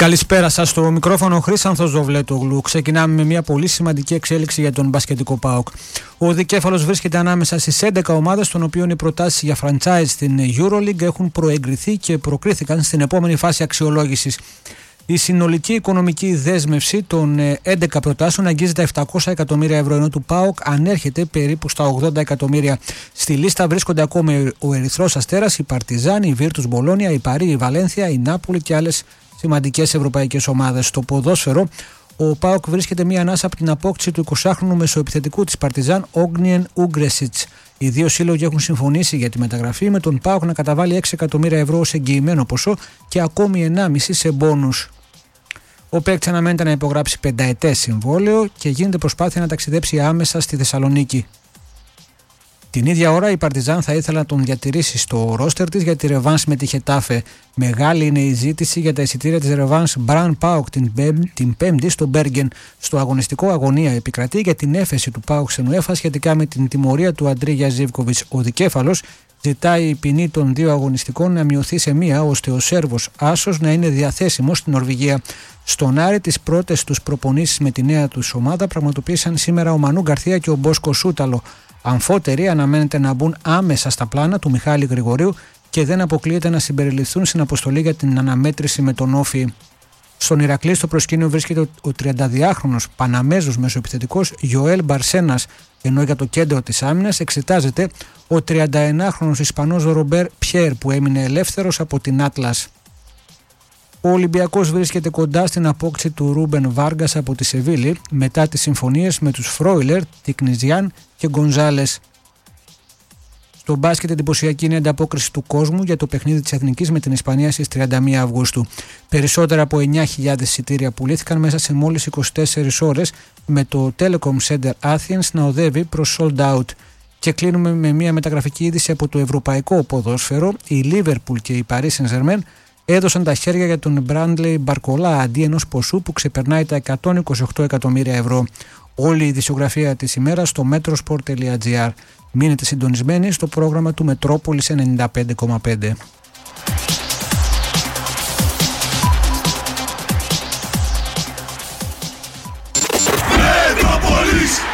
Καλησπέρα σας, στο μικρόφωνο Χρήσανθος Ζοβλέτογλου. Ξεκινάμε με μια πολύ σημαντική εξέλιξη για τον μπασκετικό ΠΑΟΚ. Ο δικέφαλος βρίσκεται ανάμεσα στις 11 ομάδες, των οποίων οι προτάσεις για franchise στην EuroLeague έχουν προεγκριθεί και προκρίθηκαν στην επόμενη φάση αξιολόγησης. Η συνολική οικονομική δέσμευση των 11 προτάσεων αγγίζει τα 700 εκατομμύρια ευρώ, ενώ του ΠΑΟΚ ανέρχεται περίπου στα 80 εκατομμύρια. Στη λίστα βρίσκονται ακόμη ο Ερυθρός Αστέρας, η Παρτιζάν, η Βίρτους Μπολόνια, η Παρί, η Βαλένθια, η Νάπολη και άλλες σημαντικές ευρωπαϊκές ομάδες. Στο ποδόσφαιρο, ο ΠΑΟΚ βρίσκεται μία ανάσα από την απόκτηση του 20χρονου μεσοεπιθετικού της Παρτιζάν, Όγνιεν Ούγκρεσιτς. Οι δύο σύλλογοι έχουν συμφωνήσει για τη μεταγραφή, με τον ΠΑΟΚ να καταβάλει 6 εκατομμύρια ευρώ ως εγγυημένο ποσό και ακόμη 1,5 σε μπόνους. Ο παίκτης αναμένεται να υπογράψει 5ετές συμβόλαιο και γίνεται προσπάθεια να ταξιδέψει άμεσα στη Θεσσαλονίκη. Την ίδια ώρα η Παρτιζάν θα ήθελε να τον διατηρήσει στο ρόστερ της για τη ρεβάνς με τη Χετάφε. Μεγάλη είναι η ζήτηση για τα εισιτήρια της ρεβάνς Μπραν ΠΑΟΚ την Πέμπτη στο Μπέργεν. Στο αγωνιστικό αγωνία επικρατεί για την έφεση του ΠΑΟΚ στην UEFA σχετικά με την τιμωρία του Αντρίγια Ζίβκοβιτς. Ο δικέφαλος ζητάει η ποινή των δύο αγωνιστικών να μειωθεί σε μία, ώστε ο Σέρβος άσος να είναι διαθέσιμος στην Νορβηγία. Στον Άρη, τις πρώτες τους προπονήσεις με τη νέα τους ομάδα πραγματοποίησαν σήμερα ο Μανού Γκαρθία και ο Μπόσκο Σούταλο. Αμφότεροι αναμένεται να μπουν άμεσα στα πλάνα του Μιχάλη Γρηγορίου και δεν αποκλείεται να συμπεριληφθούν στην αποστολή για την αναμέτρηση με τον Όφη. Στον Ηρακλή στο προσκήνιο βρίσκεται ο 32χρονος Παναμέζος μεσοεπιθετικός Γιοέλ Μπαρσένας, ενώ για το κέντρο της άμυνας εξετάζεται ο 31χρονος Ισπανός Ρομπέρ Πιέρ, που έμεινε ελεύθερος από την Άτλας. Ο Ολυμπιακός βρίσκεται κοντά στην απόκτηση του Ρούμπεν Βάργκας από τη Σεβίλη μετά τις συμφωνίες με τους Φρόιλερ, Τικνιζιάν και Γκονζάλες. Στο μπάσκετ, εντυπωσιακή είναι η ανταπόκριση του κόσμου για το παιχνίδι της Εθνικής με την Ισπανία στις 31 Αυγούστου. Περισσότερα από 9.000 εισιτήρια πουλήθηκαν μέσα σε μόλις 24 ώρες, με το Telecom Center Athens να οδεύει προς sold out. Και κλείνουμε με μια μεταγραφική είδηση από το ευρωπαϊκό ποδόσφαιρο. Η Liverpool και η Paris Saint-Germain έδωσαν τα χέρια για τον Μπράντλεϊ Μπαρκολά αντί ενός ποσού που ξεπερνάει τα 128 εκατομμύρια ευρώ. Όλη η ειδησιογραφία της ημέρας στο metrosport.gr. Μείνετε συντονισμένοι στο πρόγραμμα του Μετρόπολης 95,5. Metropolis